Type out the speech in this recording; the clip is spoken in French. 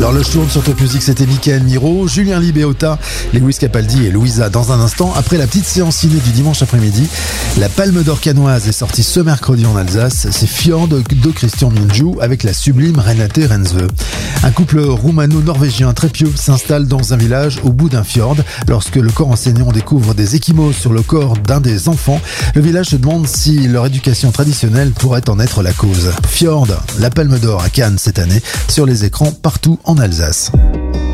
L'horloge tourne sur Top Music, c'était Mickaël Miro, Julien Libéota, Lewis Capaldi et Louisa. Dans un instant, après la petite séance ciné du dimanche après-midi, la Palme d'Or canoise est sortie ce mercredi en Alsace. C'est Fjord de Christian Minju avec la sublime Renate Rensve. Un couple roumano-norvégien très pieux s'installe dans un village au bout d'un fjord. Lorsque le corps enseignant découvre des ecchymoses sur le corps d'un des enfants, le village se demande si leur éducation traditionnelle pourrait en être la cause. Fjord, la Palme d'Or à Cannes cette année, sur les écrans partout en Alsace.